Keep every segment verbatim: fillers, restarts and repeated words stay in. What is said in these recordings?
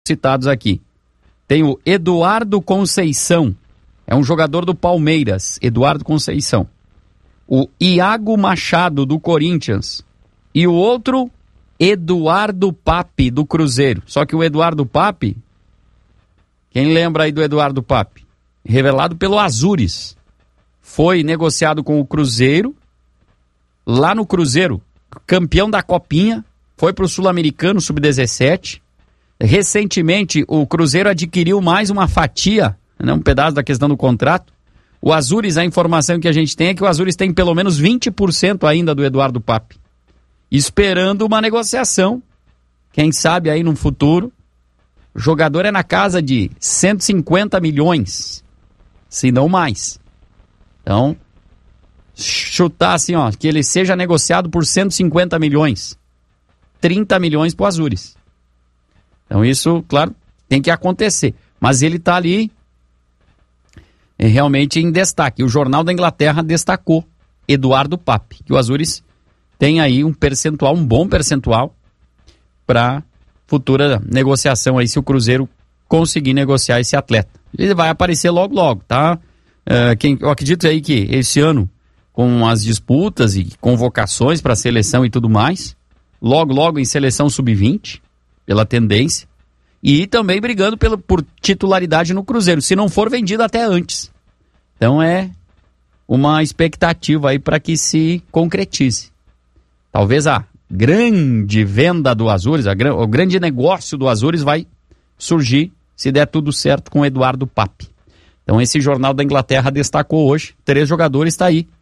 citados aqui. Tem o Eduardo Conceição, é um jogador do Palmeiras, Eduardo Conceição. O Iago Machado, do Corinthians. E o outro, Eduardo Pape, do Cruzeiro. Só que o Eduardo Pape, quem lembra aí do Eduardo Pape? Revelado pelo Azures. Foi negociado com o Cruzeiro, lá no Cruzeiro, campeão da Copinha, foi para o Sul-Americano sub dezessete. Recentemente, o Cruzeiro adquiriu mais uma fatia, né, um pedaço da questão do contrato. O Azures, a informação que a gente tem é que o Azures tem pelo menos vinte por cento ainda do Eduardo Pape, esperando uma negociação, quem sabe aí no futuro. O jogador é na casa de cento e cinquenta milhões, se não mais. Então, chutar assim, ó, que ele seja negociado por cento e cinquenta milhões, trinta milhões pro Azures. Então isso, claro, tem que acontecer. Mas ele está ali é, realmente em destaque. O Jornal da Inglaterra destacou Eduardo Pape, que o Azures tem aí um percentual, um bom percentual para futura negociação aí, se o Cruzeiro conseguir negociar esse atleta. Ele vai aparecer logo logo, tá? É, quem, eu acredito aí que esse ano, com as disputas e convocações para a seleção e tudo mais, logo logo em seleção sub vinte, pela tendência, e também brigando pelo, por titularidade no Cruzeiro, se não for vendido até antes. Então é uma expectativa aí para que se concretize. Talvez a grande venda do Azures, a, o grande negócio do Azures vai surgir se der tudo certo com o Eduardo Pape. Então esse Jornal da Inglaterra destacou hoje, três jogadores, está aí.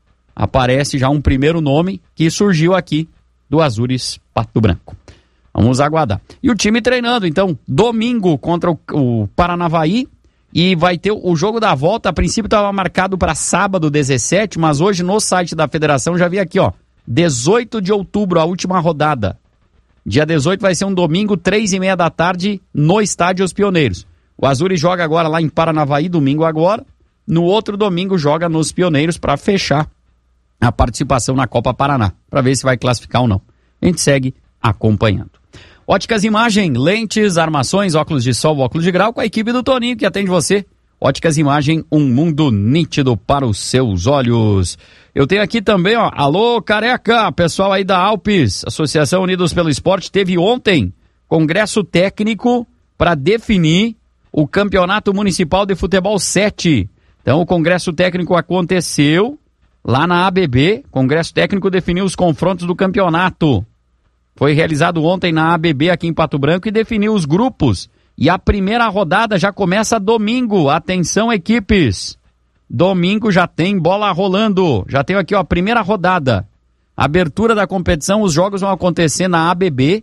Aparece já um primeiro nome que surgiu aqui do Azures Pato Branco. Vamos aguardar. E o time treinando, então, domingo contra o, o Paranavaí, e vai ter o jogo da volta. A princípio estava marcado para sábado dezessete, mas hoje no site da federação já vi aqui, ó, dezoito de outubro, a última rodada. Dia dezoito vai ser um domingo, três e meia da tarde, no Estádio Os Pioneiros. O Azures joga agora lá em Paranavaí, domingo agora. No outro domingo joga nos Pioneiros para fechar a participação na Copa Paraná, para ver se vai classificar ou não. A gente segue acompanhando. Óticas Imagem, lentes, armações, óculos de sol, óculos de grau, com a equipe do Toninho que atende você. Óticas Imagem, um mundo nítido para os seus olhos. Eu tenho aqui também, ó, alô Careca, pessoal aí da Alpes, Associação Unidos pelo Esporte, teve ontem congresso técnico para definir o Campeonato Municipal de Futebol sete. Então o congresso técnico aconteceu lá na A B B, congresso técnico definiu os confrontos do campeonato. Foi realizado ontem na A B B aqui em Pato Branco e definiu os grupos. E a primeira rodada já começa domingo. Atenção, equipes. Domingo já tem bola rolando. Já tenho aqui, ó, a primeira rodada. Abertura da competição, os jogos vão acontecer na A B B.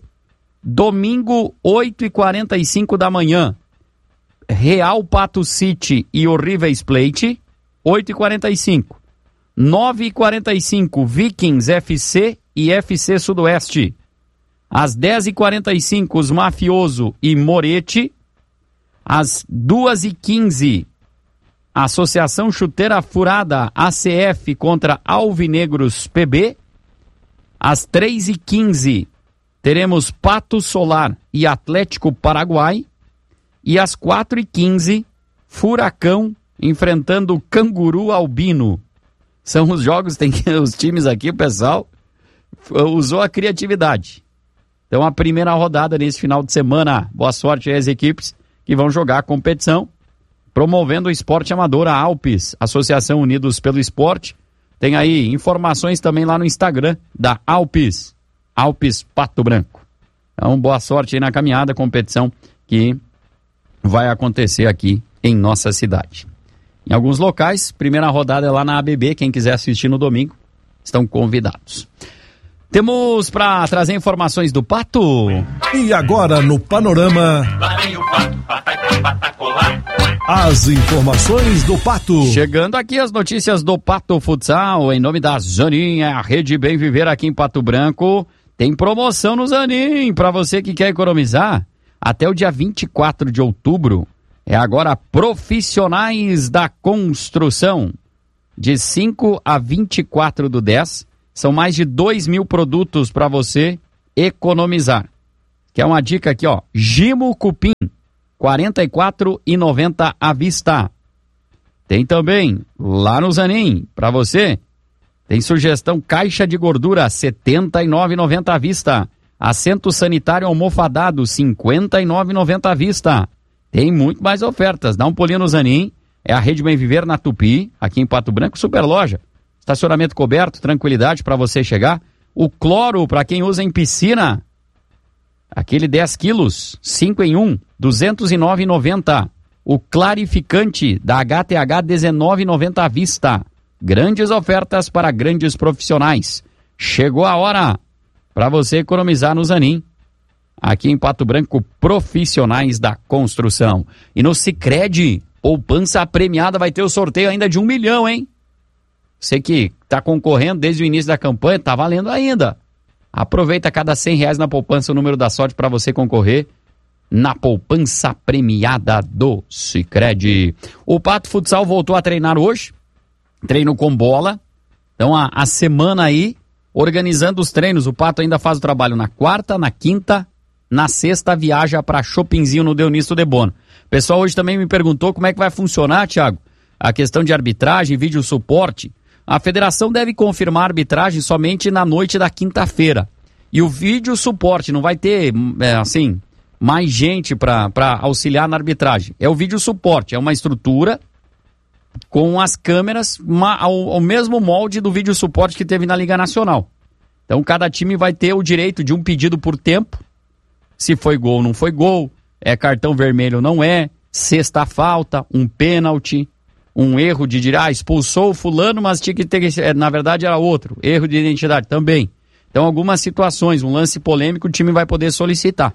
Domingo, oito e quarenta e cinco da manhã. Real Pato City e o River Plate, oito e quarenta e cinco. nove e quarenta e cinco, Vikings F C e F C Sudoeste. Às dez e quarenta e cinco, os Mafioso e Moretti. Às duas e quinze, Associação Chuteira Furada A C F contra Alvinegros P B. Às três e quinze, teremos Pato Solar e Atlético Paraguai. E às quatro e quinze, Furacão enfrentando Canguru Albino. São os jogos, tem que, os times aqui, o pessoal usou a criatividade. Então a primeira rodada nesse final de semana, boa sorte às equipes que vão jogar a competição, promovendo o esporte amador, a Alpes, Associação Unidos pelo Esporte. Tem aí informações também lá no Instagram da Alpes, Alpes Pato Branco. Então boa sorte aí na caminhada, competição que vai acontecer aqui em nossa cidade. Em alguns locais, primeira rodada é lá na A B B, quem quiser assistir no domingo, estão convidados. Temos para trazer informações do Pato. E agora no Panorama, as informações do Pato. Chegando aqui as notícias do Pato Futsal, em nome da Zanin, a Rede Bem Viver aqui em Pato Branco. Tem promoção no Zanin, para você que quer economizar. Até o dia vinte e quatro de outubro, é agora Profissionais da Construção. De cinco a vinte e quatro do dez, são mais de dois mil produtos para você economizar. que é uma dica aqui, ó. Gimo Cupim, quarenta e quatro reais e noventa centavos à vista. Tem também, lá no Zanin, para você, tem sugestão caixa de gordura, setenta e nove reais e noventa centavos à vista. Assento sanitário almofadado, cinquenta e nove reais e noventa centavos à vista. Tem muito mais ofertas. Dá um pulinho no Zanin. É a Rede Bem Viver na Tupi, aqui em Pato Branco, super loja. Estacionamento coberto, tranquilidade para você chegar. O cloro para quem usa em piscina, aquele dez quilos, cinco em um, duzentos e nove reais e noventa centavos. O clarificante da H T H, dezenove reais e noventa centavos à vista. Grandes ofertas para grandes profissionais. Chegou a hora para você economizar no Zanin. Aqui em Pato Branco, profissionais da construção. E no Sicredi, poupança premiada, vai ter o sorteio ainda de um milhão, hein? Você que está concorrendo desde o início da campanha, tá valendo ainda. Aproveita cada cem reais na poupança, o número da sorte para você concorrer na poupança premiada do Sicredi. O Pato Futsal voltou a treinar hoje, treino com bola. Então a, a semana aí, organizando os treinos. O Pato ainda faz o trabalho na quarta, na quinta, na sexta viaja para Chopinzinho no Deonisto de Bono. O pessoal hoje também me perguntou como é que vai funcionar, Thiago, a questão de arbitragem, vídeo suporte. A federação deve confirmar a arbitragem somente na noite da quinta-feira. E o vídeo suporte, não vai ter, é, assim, mais gente para auxiliar na arbitragem. É o vídeo suporte, é uma estrutura com as câmeras uma, ao, ao mesmo molde do vídeo suporte que teve na Liga Nacional. Então cada time vai ter o direito de um pedido por tempo. Se foi gol, não foi gol. É cartão vermelho, não é. Sexta falta, um pênalti, um erro de dizer, ah, expulsou o fulano, mas tinha que ter, na verdade era outro. Erro de identidade também. Então algumas situações, um lance polêmico, o time vai poder solicitar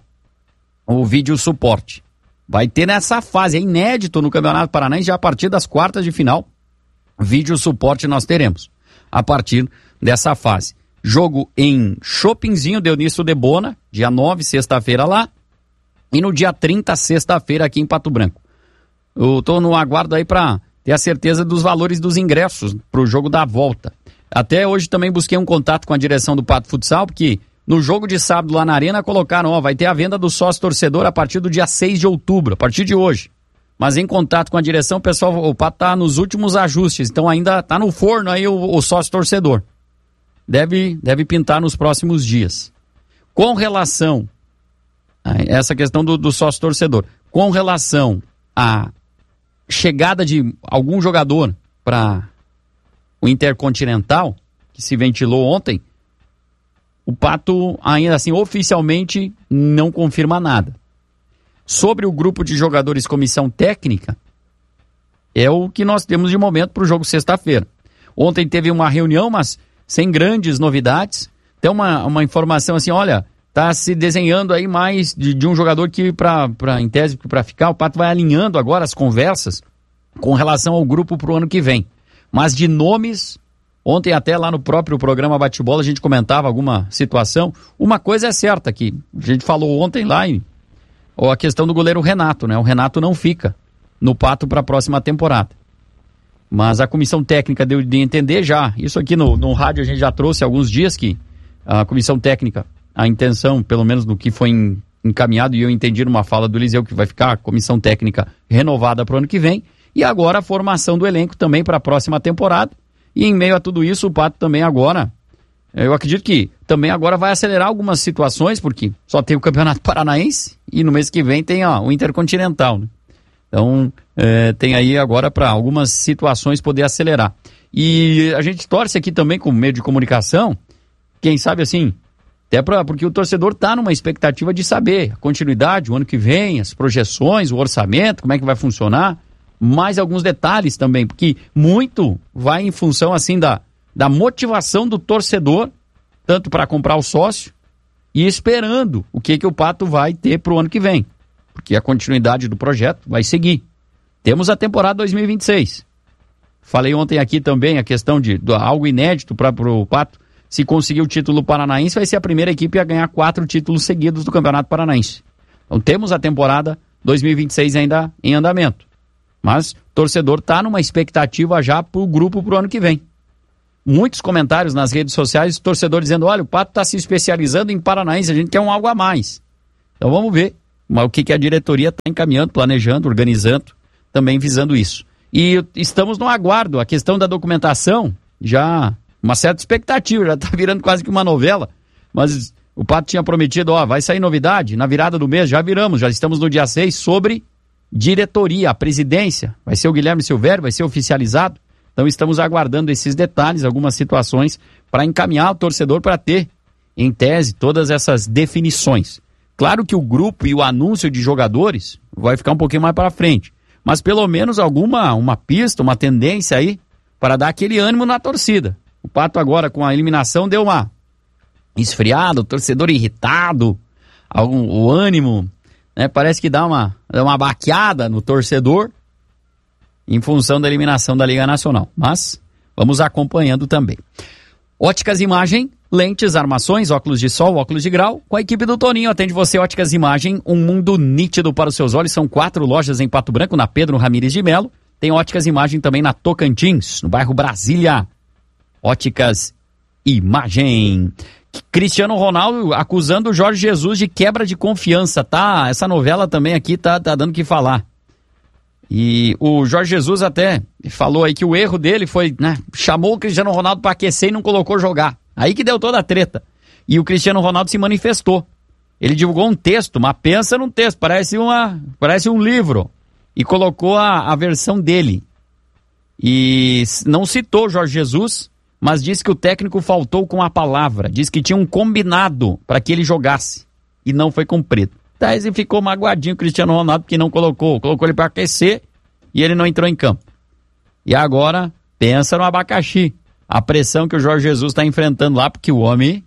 o vídeo suporte. Vai ter nessa fase, é inédito no Campeonato Paranaense, já a partir das quartas de final, vídeo suporte nós teremos. A partir dessa fase. Jogo em Chopinzinho, Deonisto de Bona, dia nove, sexta-feira lá. E no dia trinta, sexta-feira, aqui em Pato Branco. Eu tô no aguardo aí para ter a certeza dos valores dos ingressos pro jogo da volta. Até hoje também busquei um contato com a direção do Pato Futsal, porque no jogo de sábado lá na Arena colocaram, ó, vai ter a venda do sócio torcedor a partir do dia seis de outubro, a partir de hoje. Mas em contato com a direção, o pessoal, o Pato tá nos últimos ajustes, então ainda tá no forno aí o, o sócio torcedor. Deve, deve pintar nos próximos dias. Com relação a essa questão do, do sócio torcedor, com relação à chegada de algum jogador para o Intercontinental, que se ventilou ontem, o Pato ainda assim oficialmente não confirma nada. Sobre o grupo de jogadores comissão técnica, é o que nós temos de momento para o jogo sexta-feira. Ontem teve uma reunião, mas sem grandes novidades. Tem uma, uma informação assim, olha, tá se desenhando aí mais de, de um jogador que, pra, pra, em tese, para ficar, o Pato vai alinhando agora as conversas com relação ao grupo pro ano que vem. Mas de nomes, ontem até lá no próprio programa Bate-Bola a gente comentava alguma situação. Uma coisa é certa que a gente falou ontem lá, em, ou a questão do goleiro Renato, né? O Renato não fica no Pato para a próxima temporada. Mas a comissão técnica deu de entender já, isso aqui no, no rádio a gente já trouxe há alguns dias que a comissão técnica, a intenção, pelo menos no que foi em, encaminhado, e eu entendi numa fala do Eliseu que vai ficar a comissão técnica renovada para o ano que vem, e agora a formação do elenco também para a próxima temporada, e em meio a tudo isso o Pato também agora, eu acredito que também agora vai acelerar algumas situações, porque só tem o Campeonato Paranaense e no mês que vem tem ó, o Intercontinental, né? Então, é, tem aí agora para algumas situações poder acelerar. E a gente torce aqui também com meio de comunicação, quem sabe assim, até pra, porque o torcedor está numa expectativa de saber a continuidade, o ano que vem, as projeções, o orçamento, como é que vai funcionar, mais alguns detalhes também, porque muito vai em função assim da, da motivação do torcedor, tanto para comprar o sócio e esperando o que, que o Pato vai ter para o ano que vem. Porque a continuidade do projeto vai seguir. Temos a temporada dois mil e vinte e seis. Falei ontem aqui também a questão de, de algo inédito para o Pato. Se conseguir o título paranaense, vai ser a primeira equipe a ganhar quatro títulos seguidos do Campeonato Paranaense. Então temos a temporada dois mil e vinte e seis ainda em andamento. Mas o torcedor está numa expectativa já para o grupo para o ano que vem. Muitos comentários nas redes sociais, o torcedor dizendo, olha, o Pato está se especializando em Paranaense, a gente quer um algo a mais. Então vamos ver mas, o que, que a diretoria está encaminhando, planejando, organizando, também visando isso. E estamos no aguardo, a questão da documentação, já uma certa expectativa, já está virando quase que uma novela, mas o Pato tinha prometido, ó, vai sair novidade na virada do mês, já viramos, já estamos no dia seis, sobre diretoria, a presidência, vai ser o Guilherme Silvério, vai ser oficializado, então estamos aguardando esses detalhes, algumas situações, para encaminhar o torcedor para ter, em tese, todas essas definições. Claro que o grupo e o anúncio de jogadores vai ficar um pouquinho mais para frente, mas pelo menos alguma uma pista, uma tendência aí, para dar aquele ânimo na torcida. O Pato agora, com a eliminação, deu uma esfriada, o torcedor irritado, algum, o ânimo, né, parece que dá uma, dá uma baqueada no torcedor em função da eliminação da Liga Nacional. Mas vamos acompanhando também. Óticas Imagem, lentes, armações, óculos de sol, óculos de grau, com a equipe do Toninho. Atende você, Óticas Imagem, um mundo nítido para os seus olhos. São quatro lojas em Pato Branco, na Pedro Ramires de Melo. Tem Óticas Imagem também na Tocantins, no bairro Brasília. Óticas Imagem. Cristiano Ronaldo acusando o Jorge Jesus de quebra de confiança, tá? Essa novela também aqui tá, tá dando o que falar. E o Jorge Jesus até falou aí que o erro dele foi, né, chamou o Cristiano Ronaldo para aquecer e não colocou jogar. Aí que deu toda a treta. E o Cristiano Ronaldo se manifestou. Ele divulgou um texto, mas pensa num texto, parece, uma, parece um livro. E colocou a, a versão dele. E não citou Jorge Jesus, mas disse que o técnico faltou com a palavra. Disse que tinha um combinado para que ele jogasse. E não foi cumprido. Daí ele ficou magoadinho o Cristiano Ronaldo, porque não colocou. Colocou ele para aquecer e ele não entrou em campo. E agora, pensa no abacaxi. A pressão que o Jorge Jesus está enfrentando lá, porque o homem,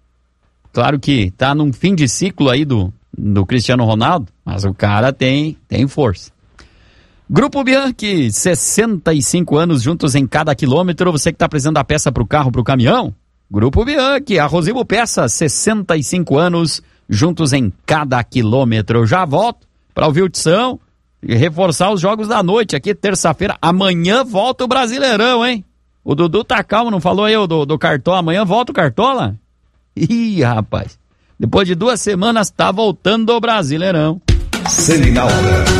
claro que está num fim de ciclo aí do, do Cristiano Ronaldo, mas o cara tem, tem força. Grupo Bianchi, sessenta e cinco anos juntos em cada quilômetro. Você que está precisando da peça para o carro, para o caminhão? Grupo Bianchi, a Rosimo Peças, sessenta e cinco anos juntos em cada quilômetro. Eu já volto para ouvir o Tição e reforçar os jogos da noite aqui, terça-feira. Amanhã volta o Brasileirão, hein? O Dudu tá calmo, não falou aí do, do Cartola? Amanhã volta o Cartola? Ih, rapaz. Depois de duas semanas tá voltando o Brasileirão. Seminalta.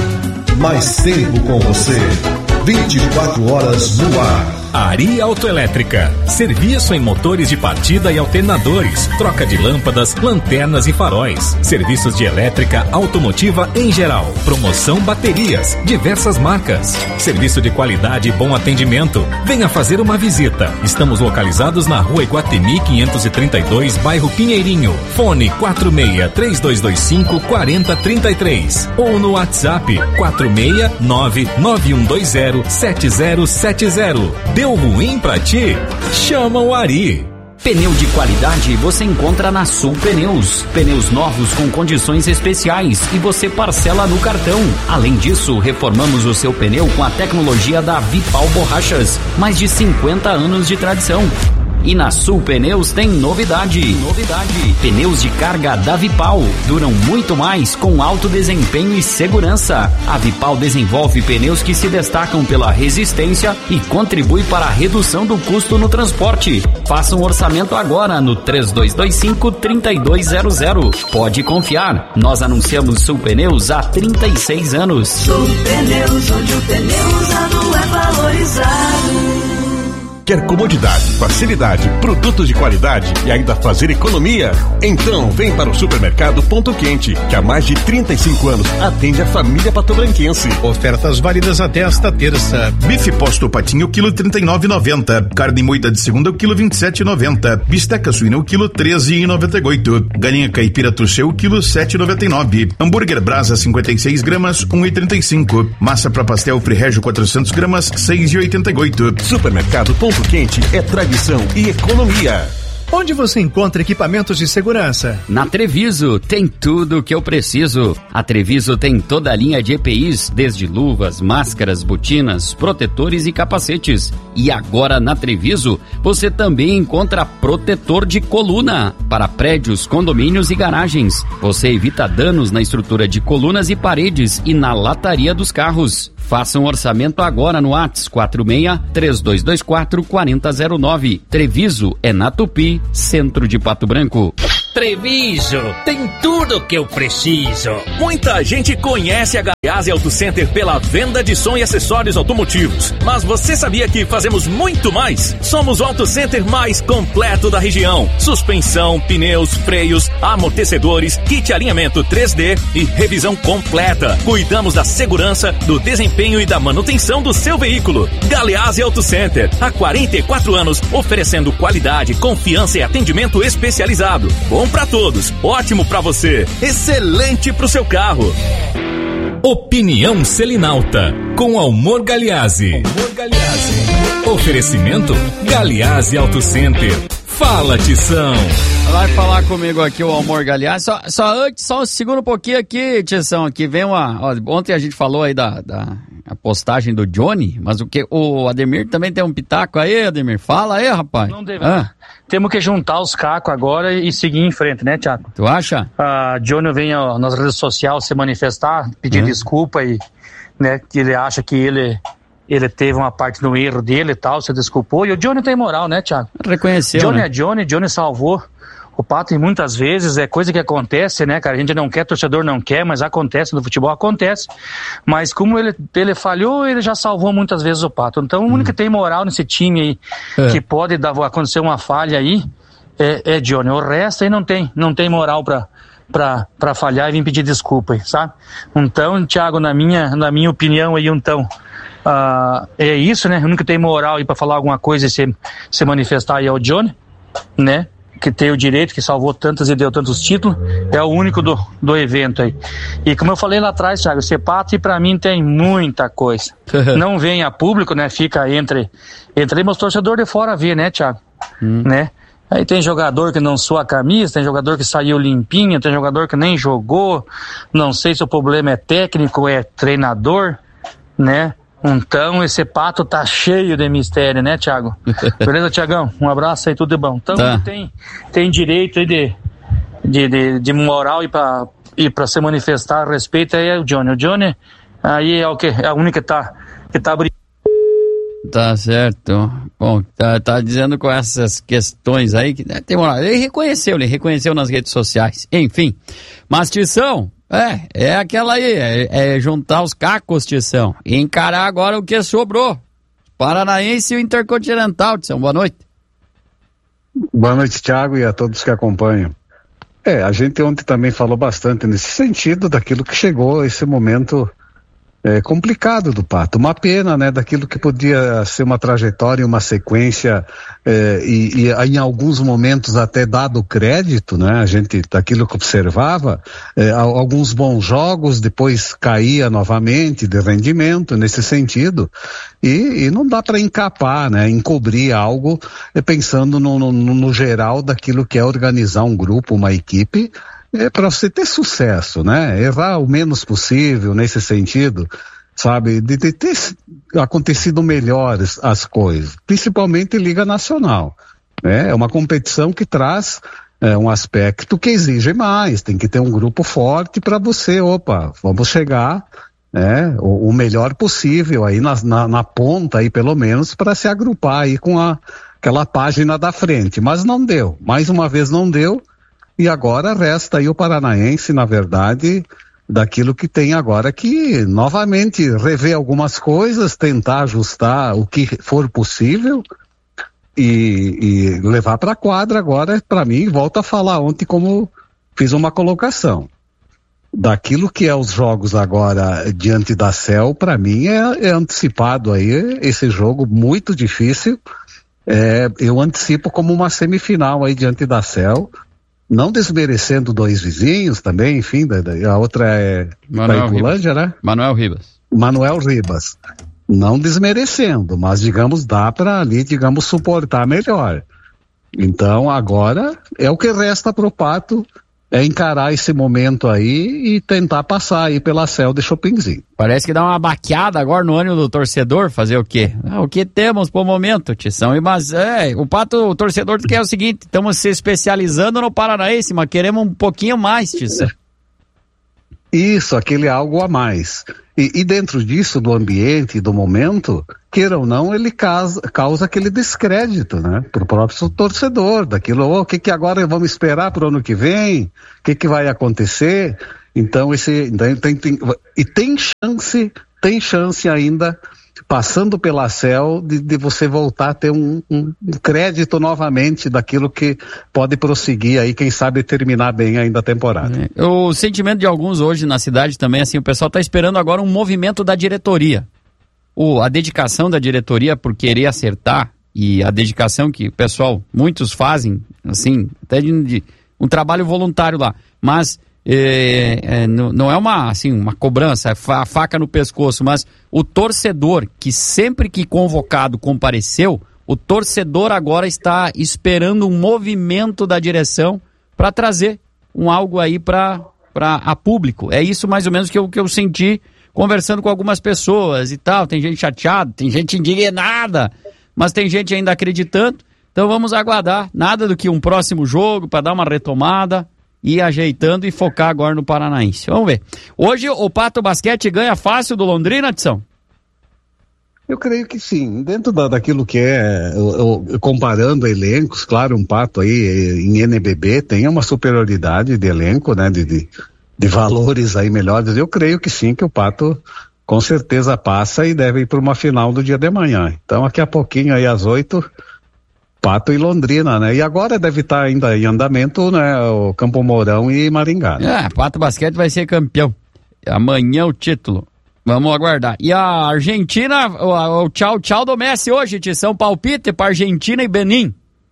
Mais tempo com você. vinte e quatro horas no ar. Ari Autoelétrica. Serviço em motores de partida e alternadores. Troca de lâmpadas, lanternas e faróis. Serviços de elétrica automotiva em geral. Promoção baterias. Diversas marcas. Serviço de qualidade e bom atendimento. Venha fazer uma visita. Estamos localizados na rua Iguatemi quinhentos e trinta e dois, bairro Pinheirinho. Fone quatro seis, três dois dois cinco, quatro zero três três. Ou no WhatsApp quatro seis nove, nove um dois zero, sete zero sete zero. Deu ruim pra ti? Chama o Ari. Pneu de qualidade você encontra na Sul Pneus. Pneus novos com condições especiais e você parcela no cartão. Além disso, reformamos o seu pneu com a tecnologia da Vipal Borrachas. Mais de cinquenta anos de tradição. E na Sul Pneus tem novidade. Novidade. Pneus de carga da Vipal duram muito mais com alto desempenho e segurança. A Vipal desenvolve pneus que se destacam pela resistência e contribui para a redução do custo no transporte. Faça um orçamento agora no três dois dois cinco, três dois zero zero. Pode confiar. Nós anunciamos Sul Pneus há trinta e seis anos. Sul Pneus, onde o pneu usado é valorizado. Quer comodidade, facilidade, produtos de qualidade e ainda fazer economia? Então vem para o Supermercado Ponto Quente, que há mais de trinta e cinco anos atende a família patobranquense. Ofertas válidas até esta terça. Bife posto patinho, quilo trinta e nove reais e noventa centavos. Carne moída de segunda, o quilo vinte e sete reais e noventa centavos. Bisteca suína, o quilo treze reais e noventa e oito centavos. Galinha caipira tuxeu, o quilo sete reais e noventa e nove centavos. Hambúrguer Brasa, cinquenta e seis gramas, um real e trinta e cinco centavos. Massa para pastel Frigégio, quatrocentas gramas, seis reais e oitenta e oito centavos. Supermercado Ponto Quente é tradição e economia. Onde você encontra equipamentos de segurança? Na Treviso tem tudo o que eu preciso. A Treviso tem toda a linha de E P Is, desde luvas, máscaras, botinas, protetores e capacetes. E agora na Treviso você também encontra protetor de coluna para prédios, condomínios e garagens. Você evita danos na estrutura de colunas e paredes e na lataria dos carros. Faça um orçamento agora no WhatsApp quatro seis, três dois dois quatro, quatro zero zero nove. Treviso é na Tupi, centro de Pato Branco. Treviso, tem tudo que eu preciso. Muita gente conhece a Galeazzi Auto Center pela venda de som e acessórios automotivos. Mas você sabia que fazemos muito mais? Somos o auto center mais completo da região. Suspensão, pneus, freios, amortecedores, kit alinhamento três D e revisão completa. Cuidamos da segurança, do desempenho e da manutenção do seu veículo. Galeazzi Auto Center, há quarenta e quatro anos, oferecendo qualidade, confiança e atendimento especializado. Bom pra todos, ótimo pra você, excelente pro seu carro. Opinião Selinalta, com Almor Galeazzi. Oferecimento Galeazzi Auto Center. Fala, Tição. Vai falar comigo aqui o Almor Galeazzi. Só, só antes, só segura um pouquinho aqui, Tição, aqui vem uma... Ó, ontem a gente falou aí da, da a postagem do Johnny, mas o que o Ademir também tem um pitaco aí, Ademir? Fala aí, rapaz. Não deve. Ah. Temos que juntar os cacos agora e seguir em frente, né, Thiago? Tu acha? A Johnny vem ó, nas redes sociais se manifestar, pedir hum. desculpa e, né, que ele acha que ele, ele teve uma parte no erro dele e tal, se desculpou. E o Johnny tem moral, né, Thiago? Reconheceu, Johnny né? é Johnny, Johnny salvou o Pato e muitas vezes é coisa que acontece, né, cara? A gente não quer, torcedor não quer, mas acontece, no futebol acontece. Mas como ele, ele falhou, ele já salvou muitas vezes o Pato. Então o único que tem moral nesse time aí, é. que pode dar, acontecer uma falha aí, é, é Johnny. O resto aí não tem, não tem moral pra, pra, pra falhar e vir pedir desculpa aí, sabe? Então, Thiago, na minha, na minha opinião aí, então, uh, é isso, né? O único que tem moral aí pra falar alguma coisa e se, se manifestar aí é o Johnny, né? Que tem o direito, que salvou tantas e deu tantos títulos, é o único do, do evento aí. E como eu falei lá atrás, Thiago, esse Pato pra mim tem muita coisa. Não vem a público, né? Fica entre, entre mas o torcedor de fora vê, né, Thiago? Hum. Né? Aí tem jogador que não sua a camisa, tem jogador que saiu limpinho, tem jogador que nem jogou, não sei se o problema é técnico ou é treinador, né? Então, esse Pato tá cheio de mistério, né, Thiago? Beleza, Thiagão? Um abraço aí, tudo de bom. Então, tá. tem, tem direito aí de, de, de, de moral e pra, e pra se manifestar a respeito aí é o Johnny. O Johnny, aí é o que? É a única que tá, que tá brincando. Tá certo. Bom, tá, tá dizendo com essas questões aí que né, tem moral. Ele reconheceu, ele reconheceu nas redes sociais. Enfim. Mas, Tição, é, é aquela aí, é, é juntar os cacos, Tição, e encarar agora o que sobrou. Paranaense e o Intercontinental, Tição. Boa noite. Boa noite, Thiago, e a todos que acompanham. É, a gente ontem também falou bastante nesse sentido daquilo que chegou esse momento é, complicado do Pato. Uma pena, né, daquilo que podia ser uma trajetória, uma sequência é, e, e em alguns momentos até dado crédito, né, a gente, daquilo que observava, é, alguns bons jogos, depois caía novamente de rendimento nesse sentido e, e não dá para encapar, né, encobrir algo é, pensando no, no, no geral daquilo que é organizar um grupo, uma equipe, é para você ter sucesso, né? Errar o menos possível nesse sentido, sabe? De, de ter acontecido melhores as coisas, principalmente Liga Nacional, né? É uma competição que traz é, um aspecto que exige mais, tem que ter um grupo forte para você, opa, vamos chegar, né? O, o melhor possível aí na, na, na ponta aí pelo menos para se agrupar aí com a, aquela página da frente, mas não deu, mais uma vez não deu. E agora resta aí o Paranaense, na verdade, daquilo que tem agora que, novamente, rever algumas coisas, tentar ajustar o que for possível e, e levar para a quadra agora, para mim, volto a falar ontem como fiz uma colocação. Daquilo que é os jogos agora diante da C E L, para mim é, é antecipado aí esse jogo muito difícil. É, eu antecipo como uma semifinal aí diante da C E L. Não desmerecendo dois vizinhos também, enfim, da, da, a outra é da Iculândia, né? Manuel Ribas. Manuel Ribas. Não desmerecendo, mas, digamos, dá para ali, digamos, suportar melhor. Então, agora, é o que resta pro Pato, é encarar esse momento aí e tentar passar aí pela C E L de Chopinzinho. Parece que dá uma baqueada agora no ânimo do torcedor, fazer o quê? Ah, o que temos por momento, Tição? Mas é, o Pato, o torcedor quer o seguinte, estamos se especializando no Paranaense, mas queremos um pouquinho mais, Tição. Isso, aquele algo a mais. E, e dentro disso, do ambiente, do momento, queira ou não, ele causa, causa aquele descrédito, né? Pro próprio torcedor, daquilo, o oh, que que agora vamos esperar pro ano que vem? O que que vai acontecer? Então, esse, tem, tem, e tem chance, tem chance ainda, passando pela C E L, de, de você voltar a ter um, um crédito novamente daquilo que pode prosseguir aí, quem sabe terminar bem ainda a temporada. É. O sentimento de alguns hoje na cidade também, assim, o pessoal está esperando agora um movimento da diretoria. O, a dedicação da diretoria por querer acertar e a dedicação que o pessoal, muitos fazem, assim, até de, de um trabalho voluntário lá, mas É, é, não, não é uma, assim, uma cobrança, é a faca no pescoço, mas o torcedor que sempre que convocado compareceu, o torcedor agora está esperando um movimento da direção para trazer um algo aí para a público. É isso mais ou menos que eu, que eu senti conversando com algumas pessoas e tal. Tem gente chateada, tem gente indignada, mas tem gente ainda acreditando. Então vamos aguardar, nada do que um próximo jogo para dar uma retomada, ir ajeitando e focar agora no Paranaense. Vamos ver. Hoje o Pato Basquete ganha fácil do Londrina, Tição? Eu creio que sim. Dentro da, daquilo que é, eu, eu, comparando elencos, claro, um Pato aí em N B B tem uma superioridade de elenco, né, de, de, de valores aí melhores. Eu creio que sim, que o Pato com certeza passa e deve ir para uma final do dia de amanhã. Então, daqui a pouquinho aí às oito... Pato e Londrina, né? E agora deve estar ainda em andamento, né? O Campo Mourão e Maringá. Né? É, Pato Basquete vai ser campeão. Amanhã o título. Vamos aguardar. E a Argentina, o, o tchau, tchau do Messi hoje, Tição, palpite para Argentina e Benin.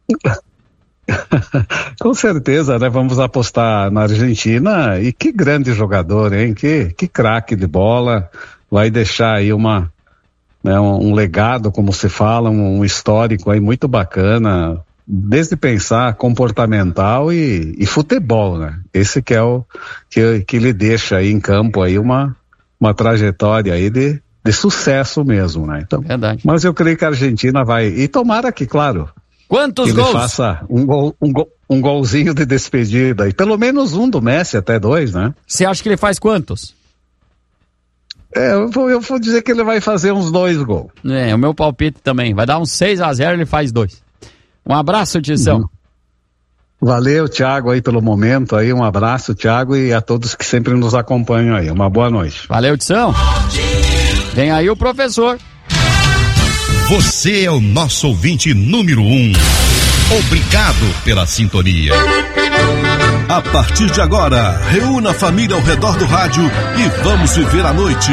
Com certeza, né? Vamos apostar na Argentina. E que grande jogador, hein? Que, que craque de bola. Vai deixar aí uma... Né, um, um legado, como se fala, um, um histórico aí muito bacana, desde pensar comportamental e, e futebol, né? Esse que é o que, que lhe deixa aí em campo aí uma, uma trajetória aí de, de sucesso mesmo, né? Então, verdade. Mas eu creio que a Argentina vai, e tomara que, claro, quantos que gols? Ele faça um, gol, um, gol, um golzinho de despedida, e pelo menos um do Messi, até dois, né? Você acha que ele faz quantos? É, eu vou, eu vou dizer que ele vai fazer uns dois gols. É, o meu palpite também. Vai dar uns seis a zero, ele faz dois. Um abraço, Tição. Uhum. Valeu, Thiago, aí pelo momento. Aí, um abraço, Thiago, e a todos que sempre nos acompanham aí. Uma boa noite. Valeu, Tição. Vem aí o professor. Você é o nosso ouvinte número um. Obrigado pela sintonia. A partir de agora, reúna a família ao redor do rádio e vamos viver a noite.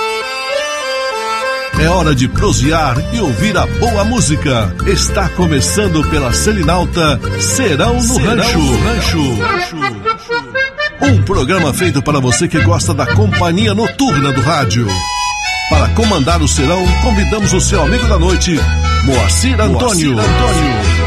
É hora de prosear e ouvir a boa música. Está começando pela Selinalta, Serão no Serão Rancho. No Rancho. Um programa feito para você que gosta da companhia noturna do rádio. Para comandar o serão, convidamos o seu amigo da noite, Moacir Antônio. Moacir Antônio.